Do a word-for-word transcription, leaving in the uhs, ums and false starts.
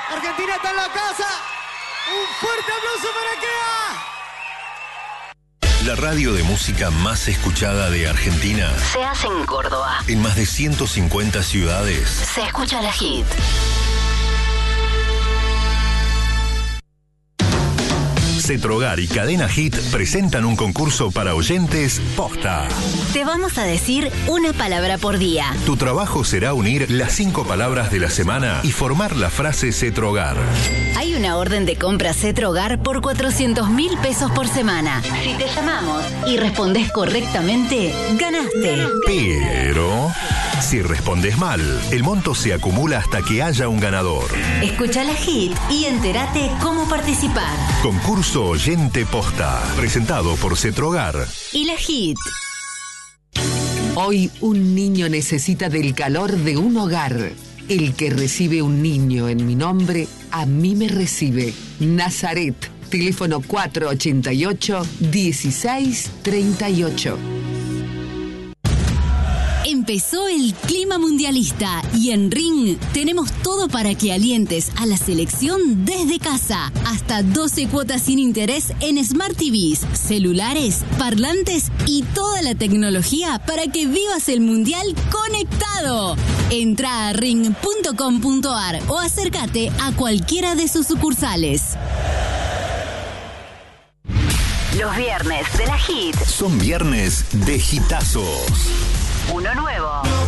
Argentina está en la casa. Un fuerte aplauso para Kea. La radio de música más escuchada de Argentina Se hace en Córdoba. en más de ciento cincuenta ciudades. Se escucha la hit. Cetrogar y Cadena Hit presentan un concurso para oyentes posta. Te vamos a decir una palabra por día. Tu trabajo será unir las cinco palabras de la semana y formar la frase Cetrogar. Hay una orden de compra Cetrogar por cuatrocientos mil pesos por semana. Si te llamamos y respondes correctamente, ganaste. Pero si respondes mal, el monto se acumula hasta que haya un ganador. Escucha la hit y entérate cómo participar. Concurso Oyente Posta, presentado por Cetrogar Y la hit. Hoy un niño necesita del calor de un hogar. El que recibe un niño en mi nombre, a mí me recibe. Nazaret, teléfono cuatro ochenta y ocho, dieciséis treinta y ocho. Empezó el clima mundialista y en Ring tenemos todo para que alientes a la selección desde casa. Hasta doce cuotas sin interés en Smart T Vs, celulares, parlantes y toda la tecnología para que vivas el mundial conectado. Entra a ring punto com punto ar o acércate a cualquiera de sus sucursales. Los viernes de la hit. son viernes de hitazos. Uno nuevo.